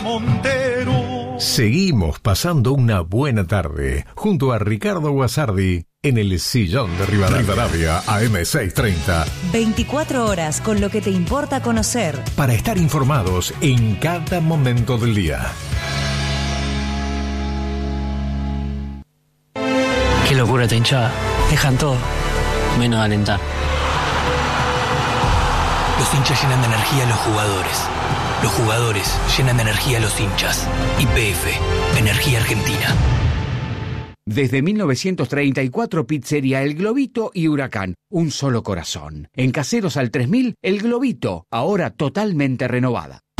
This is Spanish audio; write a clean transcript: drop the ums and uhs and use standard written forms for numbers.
Montero. Seguimos pasando una buena tarde junto a Ricardo Guasardi en el Sillón de Rivadavia AM630. 24 horas con lo que te importa conocer. Para estar informados en cada momento del día. Qué locura esta hinchada. Dejan todo, menos de alentar. Los hinchas llenan de energía a los jugadores. Los jugadores llenan de energía a los hinchas. YPF, Energía Argentina. Desde 1934, Pizzería El Globito y Huracán, un solo corazón. En Caseros al 3000, El Globito, ahora totalmente renovada.